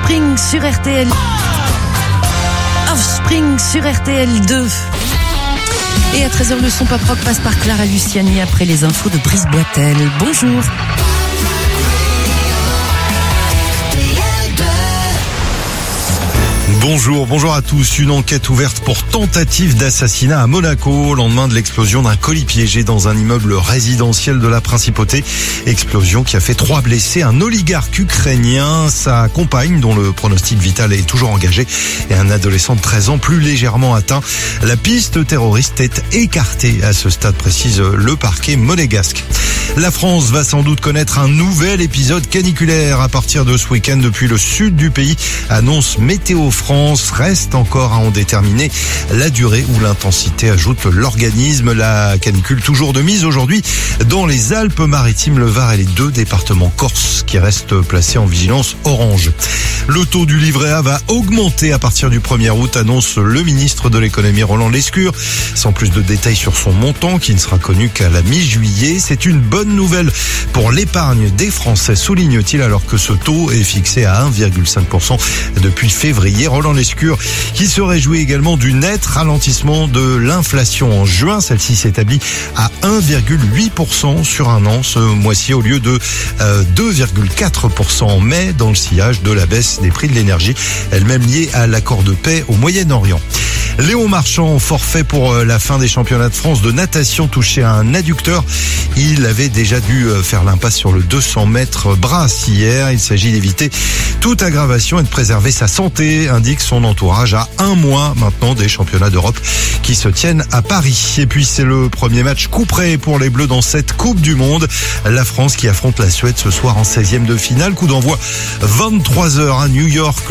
Offspring sur RTL. Offspring sur RTL2. Et à 13h, le son pop rock passe par Clara Luciani après les infos de Brice Boitel. Bonjour. Bonjour à tous. Une enquête ouverte pour tentative d'assassinat à Monaco au lendemain de l'explosion d'un colis piégé dans un immeuble résidentiel de la principauté. Explosion qui a fait 3 blessés, un oligarque ukrainien, sa compagne dont le pronostic vital est toujours engagé et un adolescent de 13 ans plus légèrement atteint. La piste terroriste est écartée à ce stade, précise le parquet monégasque. La France va sans doute connaître un nouvel épisode caniculaire à partir de ce week-end depuis le sud du pays, annonce Météo France. Reste encore à en déterminer la durée ou l'intensité, ajoute l'organisme. La canicule toujours de mise aujourd'hui dans les Alpes-Maritimes, le Var et les 2 départements corses qui restent placés en vigilance orange. Le taux du livret A va augmenter à partir du 1er août, annonce le ministre de l'économie Roland Lescure. Sans plus de détails sur son montant qui ne sera connu qu'à la mi-juillet, c'est une bonne nouvelle pour l'épargne des Français, souligne-t-il, alors que ce taux est fixé à 1,5% depuis février. Roland Lescure qui se réjouit également du net ralentissement de l'inflation en juin. Celle-ci s'établit à 1,8% sur un an ce mois-ci au lieu de 2,4% en mai, dans le sillage de la baisse des prix de l'énergie, elle-même liée à l'accord de paix au Moyen-Orient. Léon Marchand, forfait pour la fin des championnats de France de natation, touché à un adducteur. Il avait déjà dû faire l'impasse sur le 200 mètres brasse hier. Il s'agit d'éviter toute aggravation et de préserver sa santé, indique son entourage, à 1 mois maintenant des championnats d'Europe qui se tiennent à Paris. Et puis c'est le premier match couperé pour les Bleus dans cette Coupe du Monde. La France qui affronte la Suède ce soir en 16e de finale. Coup d'envoi 23h à New York.